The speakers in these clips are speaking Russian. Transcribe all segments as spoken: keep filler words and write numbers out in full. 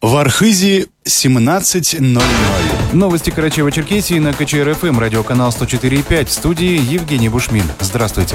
В Архизе семнадцать ноль ноль. Новости Карачаево-Черкесии на КЧР-ФМ, радиоканал сто четыре и пять. В студии Евгений Бушмин. Здравствуйте.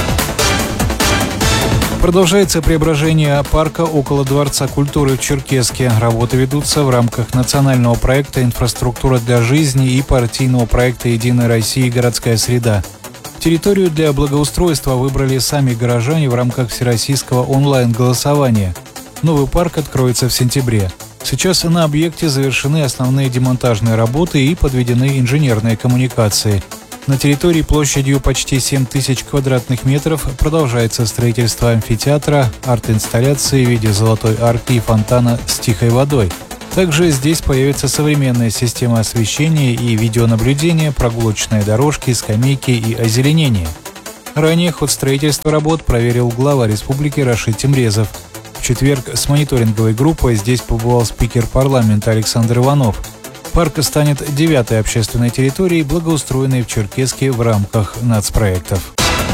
Продолжается преображение парка около Дворца культуры в Черкесске. Работы ведутся в рамках национального проекта «Инфраструктура для жизни» и партийного проекта «Единая Россия. Городская среда». Территорию для благоустройства выбрали сами горожане в рамках всероссийского онлайн-голосования. Новый парк откроется в сентябре. Сейчас на объекте завершены основные демонтажные работы и подведены инженерные коммуникации. На территории площадью почти семь тысяч квадратных метров продолжается строительство амфитеатра, арт-инсталляции в виде золотой арки и фонтана с тихой водой. Также здесь появится современная система освещения и видеонаблюдения, прогулочные дорожки, скамейки и озеленение. Ранее ход строительства работ проверил глава республики Рашид Темрезов. В четверг с мониторинговой группой здесь побывал спикер парламента Александр Иванов. Парк станет девятой общественной территорией, благоустроенной в Черкесске в рамках нацпроектов.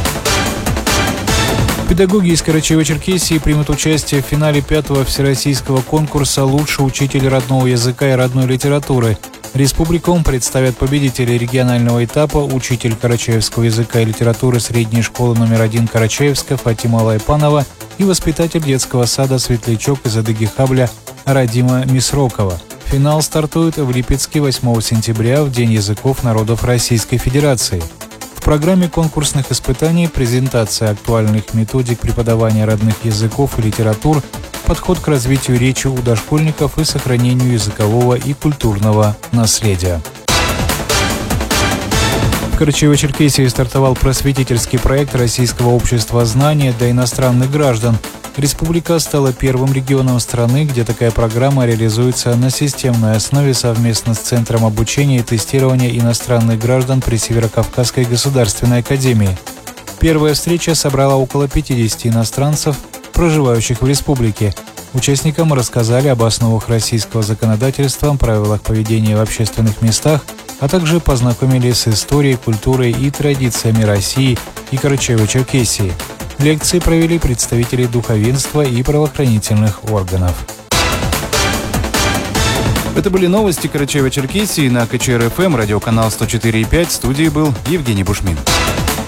Педагоги из Карачаево-Черкесии примут участие в финале пятого всероссийского конкурса «Лучший учитель родного языка и родной литературы». Республикум представят победителей регионального этапа учитель карачаевского языка и литературы средней школы номер один Карачаевска Фатима Лайпанова и воспитатель детского сада «Светлячок» из Адыги-Хабля Радима Мисрокова. Финал стартует в Липецке восьмого сентября в День языков народов Российской Федерации. В программе конкурсных испытаний презентация актуальных методик преподавания родных языков и литератур, подход к развитию речи у дошкольников и сохранению языкового и культурного наследия. В Карачаево-Черкесии стартовал просветительский проект Российского общества знания для иностранных граждан. Республика стала первым регионом страны, где такая программа реализуется на системной основе совместно с Центром обучения и тестирования иностранных граждан при Северокавказской государственной академии. Первая встреча собрала около пятидесяти иностранцев, проживающих в республике. Участникам рассказали об основах российского законодательства, правилах поведения в общественных местах, а также познакомили с историей, культурой и традициями России и Карачаево-Черкесии. Лекции провели представители духовенства и правоохранительных органов. Это были новости Карачаево-Черкесии на КЧР-ФМ, радиоканал сто четыре и пять. В студии был Евгений Бушмин.